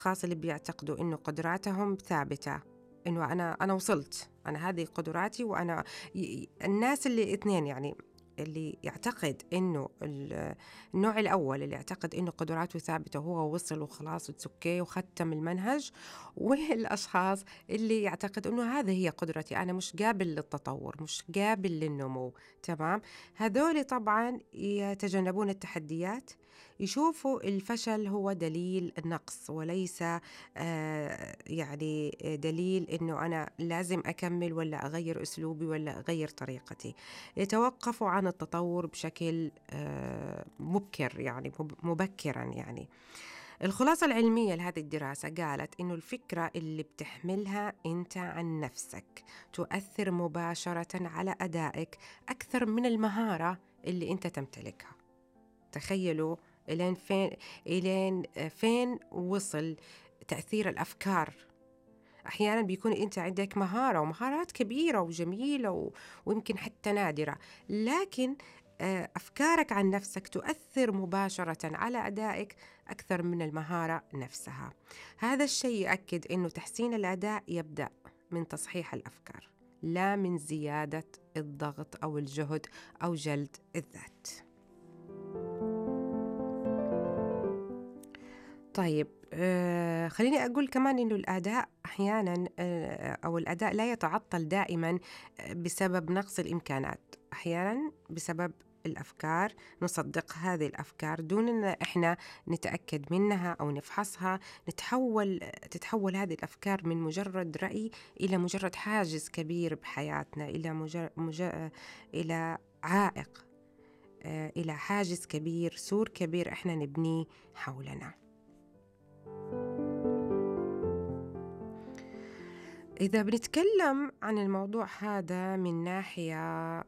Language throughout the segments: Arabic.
الأشخاص اللي بيعتقدوا إنه قدراتهم ثابتة، إنه أنا وصلت، أنا هذه قدراتي، وأنا الناس اللي اثنين يعني اللي يعتقد إنه النوع الأول اللي يعتقد إنه قدراته ثابتة وهو وصل وخلاص وتسكي وختم المنهج، والأشخاص اللي يعتقد إنه هذه هي قدرتي، أنا مش قابل للتطور، مش قابل للنمو. تمام. هذول طبعا يتجنبون التحديات، يشوفوا الفشل هو دليل النقص وليس يعني دليل إنه أنا لازم أكمل ولا أغير أسلوبي ولا أغير طريقتي. يتوقفوا عن التطور بشكل مبكر، يعني مبكرا. يعني الخلاصة العلمية لهذه الدراسة قالت إنه الفكرة اللي بتحملها أنت عن نفسك تؤثر مباشرة على أدائك أكثر من المهارة اللي أنت تمتلكها. تخيلوا إلين فين وصل تأثير الأفكار. أحيانا بيكون أنت عندك مهارة ومهارات كبيرة وجميلة ويمكن حتى نادرة، لكن أفكارك عن نفسك تؤثر مباشرة على أدائك أكثر من المهارة نفسها. هذا الشيء يؤكد أنه تحسين الأداء يبدأ من تصحيح الأفكار، لا من زيادة الضغط أو الجهد أو جلد الذات. طيب، خليني أقول كمان إنه الأداء أحياناً أو الأداء لا يتعطل دائماً بسبب نقص الإمكانات، أحياناً بسبب الأفكار. نصدق هذه الأفكار دون أن إحنا نتأكد منها أو نفحصها، تتحول هذه الأفكار من مجرد رأي إلى مجرد حاجز كبير بحياتنا، إلى عائق، إلى حاجز كبير، سور كبير إحنا نبنيه حولنا. إذا بنتكلم عن الموضوع هذا من ناحية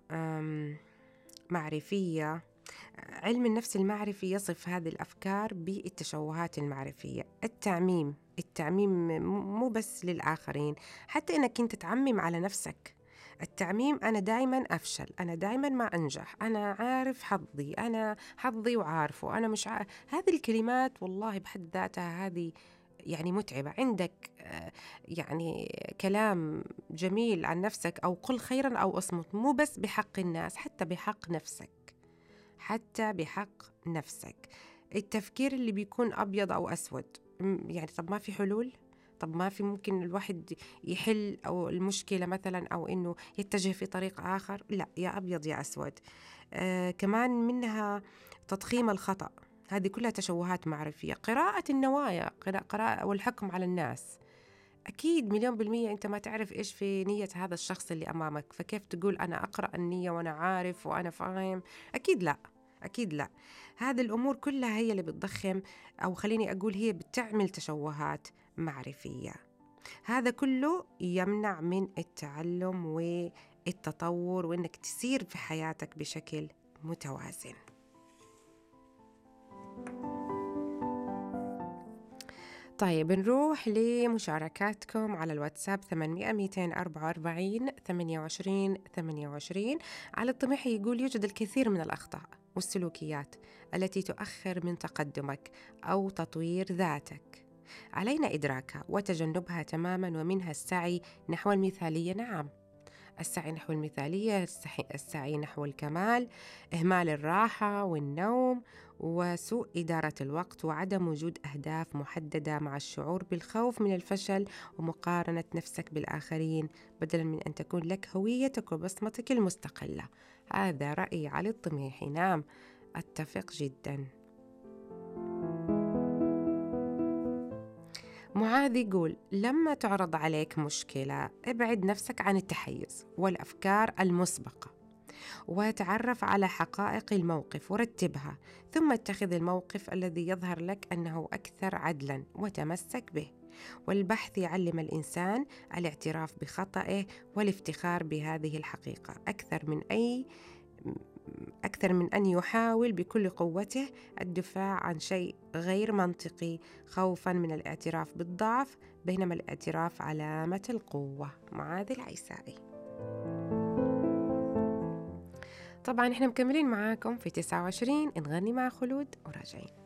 معرفية، علم النفس المعرفي يصف هذه الأفكار بالتشوهات المعرفية. التعميم مو بس للآخرين، حتى إنك أنت تعمم على نفسك. التعميم، أنا دائما أفشل، أنا دائما ما أنجح، أنا عارف حظي، أنا حظي وعارفه، أنا مش هذه الكلمات والله بحد ذاتها هذه يعني متعبة. عندك يعني كلام جميل عن نفسك، أو قل خيرا أو أصمت، مو بس بحق الناس، حتى بحق نفسك، حتى بحق نفسك. التفكير اللي بيكون أبيض أو أسود، يعني طب ما في حلول؟ طب ما في ممكن الواحد يحل أو المشكلة مثلا، أو إنه يتجه في طريق آخر؟ لا، يا أبيض يا أسود. كمان منها تضخيم الخطأ، هذه كلها تشوهات معرفية. قراءة النوايا، قراءة والحكم على الناس. أكيد 1,000,000% أنت ما تعرف إيش في نية هذا الشخص اللي أمامك، فكيف تقول أنا أقرأ النية وأنا عارف وأنا فاهم؟ أكيد لا، أكيد لا. هذه الأمور كلها هي اللي بتضخم، أو خليني أقول هي بتعمل تشوهات معرفية. هذا كله يمنع من التعلم والتطور، وإنك تسير في حياتك بشكل متوازن. طيب، نروح لمشاركاتكم على الواتساب 800-244-28-28. على الطميح يقول: يوجد الكثير من الأخطاء والسلوكيات التي تؤخر من تقدمك أو تطوير ذاتك، علينا إدراكها وتجنبها تماما، ومنها السعي نحو المثالية. نعم، السعي نحو المثالية، السعي نحو الكمال، إهمال الراحة والنوم، وسوء إدارة الوقت، وعدم وجود أهداف محددة، مع الشعور بالخوف من الفشل ومقارنة نفسك بالآخرين، بدلا من أن تكون لك هويتك وبصمتك المستقلة. هذا رأي علي الطميحي. نعم، أتفق جدا. معاذ يقول: لما تعرض عليك مشكلة، ابعد نفسك عن التحيز والأفكار المسبقة، وتعرف على حقائق الموقف ورتبها، ثم اتخذ الموقف الذي يظهر لك أنه أكثر عدلاً وتمسك به. والبحث يعلم الإنسان الاعتراف بخطئه والافتخار بهذه الحقيقة أكثر من أن يحاول بكل قوته الدفاع عن شيء غير منطقي خوفاً من الاعتراف بالضعف، بينما الاعتراف علامة القوة. معاذ العيسائي. طبعاً إحنا مكملين معاكم في 29 نغني مع خلود وراجعين.